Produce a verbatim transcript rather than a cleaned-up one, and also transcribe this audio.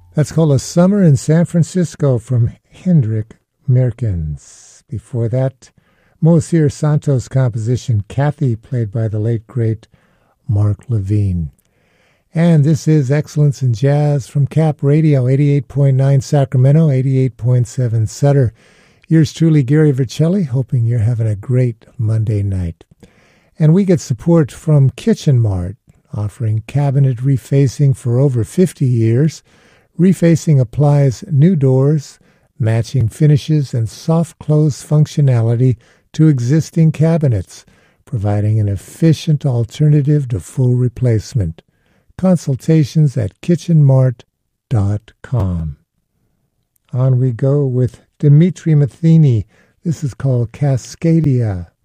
That's called A Summer in San Francisco from Hendrik Merkens. Before that, Moacir Santos' composition, Kathy, played by the late, great Mark Levine. And this is Excellence in Jazz from Cap Radio, eighty-eight point nine Sacramento, eighty-eight point seven Sutter. Yours truly, Gary Vercelli, hoping you're having a great Monday night. And we get support from Kitchen Mart, offering cabinet refacing for over fifty years. Refacing applies new doors, matching finishes, and soft close functionality to existing cabinets, providing an efficient alternative to full replacement. Consultations at kitchen mart dot com. On we go with Dimitri Matheny. This is called Cascadia.